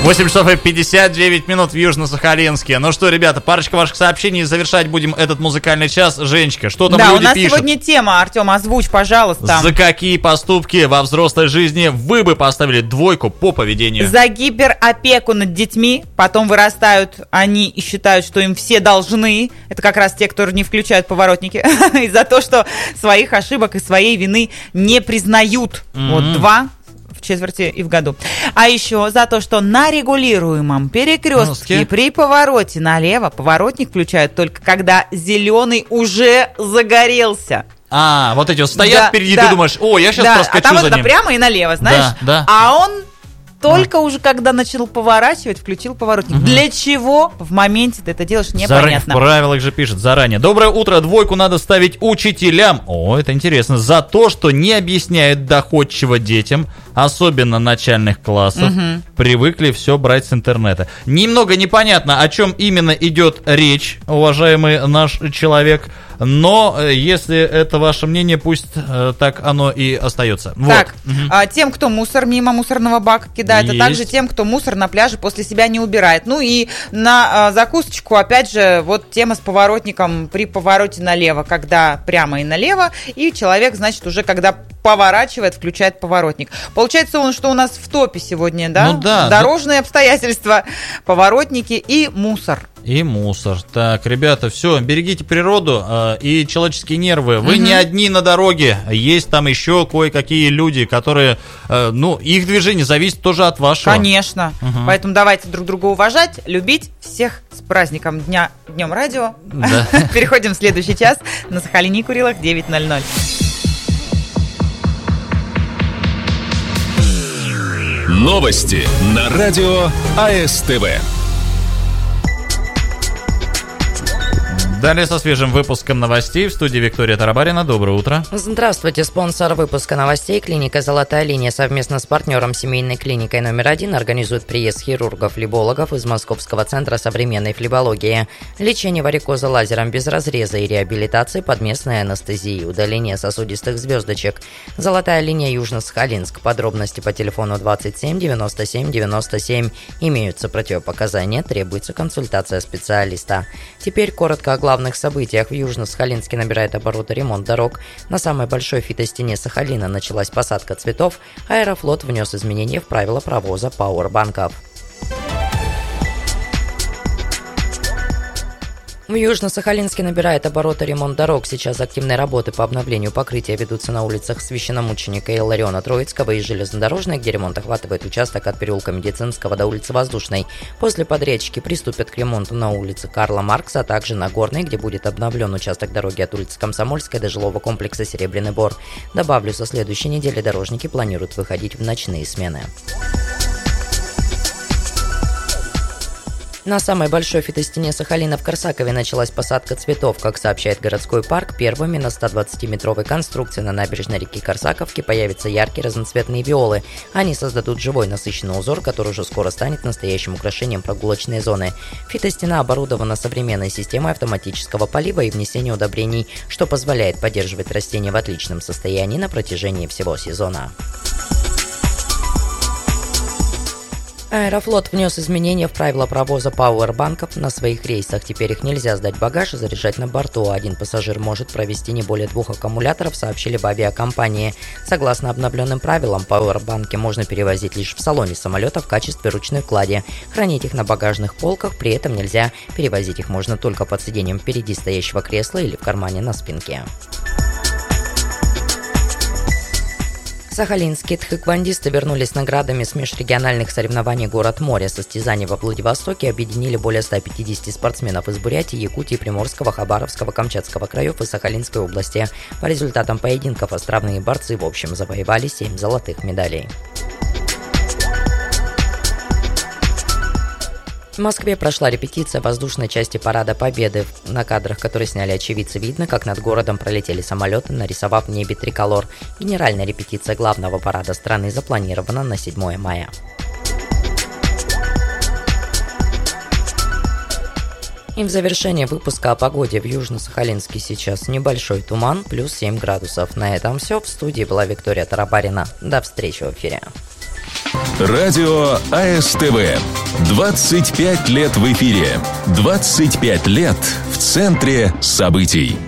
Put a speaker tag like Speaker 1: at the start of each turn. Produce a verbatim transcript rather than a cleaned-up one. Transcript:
Speaker 1: восемь часов и пятьдесят девять минут в Южно-Сахалинске. Ну что, ребята, парочка ваших сообщений, и завершать будем этот музыкальный час. Женечка, что там
Speaker 2: да,
Speaker 1: люди пишут?
Speaker 2: Да, у нас пишут? Сегодня тема, Артем, озвучь, пожалуйста.
Speaker 1: За какие поступки во взрослой жизни вы бы поставили двойку по поведению?
Speaker 2: За гиперопеку над детьми. Потом вырастают они и считают, что им все должны. Это как раз те, кто не включают поворотники. И за то, что своих ошибок и своей вины не признают. Вот два в четверти и в году. А еще за то, что на регулируемом перекрестке при повороте налево поворотник включают только когда зеленый уже загорелся.
Speaker 1: А, вот эти вот стоят
Speaker 2: да,
Speaker 1: впереди,
Speaker 2: да,
Speaker 1: ты думаешь, о, я сейчас
Speaker 2: да,
Speaker 1: проскочу
Speaker 2: а там
Speaker 1: за
Speaker 2: это
Speaker 1: ним.
Speaker 2: Прямо и налево, знаешь?
Speaker 1: Да, да.
Speaker 2: А он только уже когда начал поворачивать, включил поворотник. Угу. Для чего в моменте ты это делаешь, непонятно.
Speaker 1: В правилах же пишет заранее. Доброе утро, двойку надо ставить учителям. О, это интересно. За то, что не объясняют доходчиво детям, особенно начальных классов. Угу. Привыкли все брать с интернета. Немного непонятно, о чем именно идет речь, уважаемый наш человек. Но если это ваше мнение, пусть э, так оно и остается.
Speaker 2: Так,
Speaker 1: вот. Угу.
Speaker 2: а, тем, кто мусор мимо мусорного бака кидает, Есть. А также тем, кто мусор на пляже после себя не убирает. Ну и на а, закусочку, опять же, вот тема с поворотником при повороте налево, когда прямо и налево, и человек, значит, уже когда поворачивает, включает поворотник. Получается, он, что у нас в топе сегодня, да?
Speaker 1: Ну да.
Speaker 2: Дорожные да. обстоятельства, поворотники и мусор.
Speaker 1: И мусор. Так, ребята, все, берегите природу э, и человеческие нервы. Вы угу. не одни на дороге. Есть там еще кое-какие люди, которые, э, ну, их движение зависит тоже от вашего.
Speaker 2: Конечно. Угу. Поэтому давайте друг друга уважать, любить. Всех с праздником Дня, Днем Радио. Да. Переходим в следующий час. На Сахалине и Курилах девять ноль ноль.
Speaker 3: Новости на радио АСТВ.
Speaker 1: Далее со свежим выпуском новостей в студии Виктория Тарабарина. Доброе утро.
Speaker 4: Здравствуйте. Спонсор выпуска новостей — клиника «Золотая линия» совместно с партнером семейной клиникой номер один организует приезд хирургов-флебологов из Московского центра современной флебологии. Лечение варикоза лазером без разреза и реабилитации под местной анестезией, удаление сосудистых звездочек. «Золотая линия» Южно-Сахалинск. Подробности по телефону двадцать семь девяносто семь девяносто семь. Имеются противопоказания, требуется консультация специалиста. Теперь коротко о главных событиях. В Южно-Сахалинске набирает обороты ремонт дорог. На самой большой фитостене Сахалина началась посадка цветов. Аэрофлот внес изменения в правила провоза пауэрбанков. В Южно-Сахалинске набирает обороты ремонт дорог. Сейчас активные работы по обновлению покрытия ведутся на улицах Священномученика и Иллариона Троицкого и Железнодорожной, где ремонт охватывает участок от переулка Медицинского до улицы Воздушной. После подрядчики приступят к ремонту на улице Карла Маркса, а также на Горной, где будет обновлен участок дороги от улицы Комсомольской до жилого комплекса Серебряный Бор. Добавлю, со следующей недели дорожники планируют выходить в ночные смены. На самой большой фитостене Сахалина в Корсакове началась посадка цветов. Как сообщает городской парк, первыми на стодвадцатиметровой конструкции на набережной реки Корсаковки появятся яркие разноцветные виолы. Они создадут живой насыщенный узор, который уже скоро станет настоящим украшением прогулочной зоны. Фитостена оборудована современной системой автоматического полива и внесения удобрений, что позволяет поддерживать растения в отличном состоянии на протяжении всего сезона. Аэрофлот внес изменения в правила провоза пауэрбанков на своих рейсах. Теперь их нельзя сдать багаж и заряжать на борту. Один пассажир может провести не более двух аккумуляторов, сообщили в авиакомпании. Согласно обновленным правилам, пауэрбанки можно перевозить лишь в салоне самолета в качестве ручной клади. Хранить их на багажных полках при этом нельзя. Перевозить их можно только под сиденьем впереди стоящего кресла или в кармане на спинке. Сахалинские тхэквондисты вернулись с наградами с межрегиональных соревнований «Город моря». Состязания во Владивостоке объединили более ста пятидесяти спортсменов из Бурятии, Якутии, Приморского, Хабаровского, Камчатского краев и Сахалинской области. По результатам поединков островные борцы в общем завоевали семь золотых медалей. В Москве прошла репетиция воздушной части Парада Победы. На кадрах, которые сняли очевидцы, видно, как над городом пролетели самолеты, нарисовав в небе триколор. Генеральная репетиция главного парада страны запланирована на седьмое мая. И в завершение выпуска о погоде. В Южно-Сахалинске сейчас небольшой туман, плюс семь градусов. На этом все. В студии была Виктория Тарабарина. До встречи в эфире.
Speaker 3: Радио АСТВ. двадцать пять лет в эфире. двадцать пять лет в центре событий.